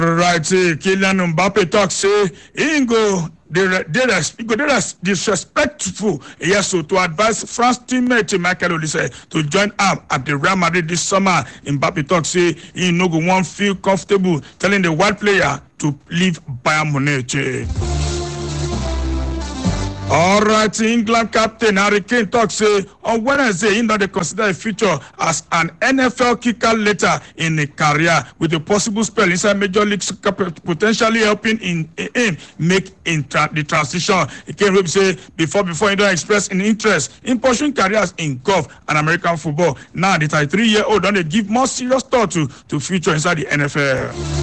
Right, Kylian Mbappe talk say he go disrespectful, yes, so to advise France teammate Michael Olise to join up at the Real Madrid this summer. Mbappe talk say he no go want feel comfortable telling the white player to leave Bayern Munich. All right, England captain Harry Kane talk say on Wednesday he not consider a future as an NFL kicker later in a career with a possible spell inside Major League Soccer, potentially helping him make the transition. Kane say before he don't express an interest in pursuing careers in golf and American football. Now the 33-year-old don't give more serious thought to future inside the NFL.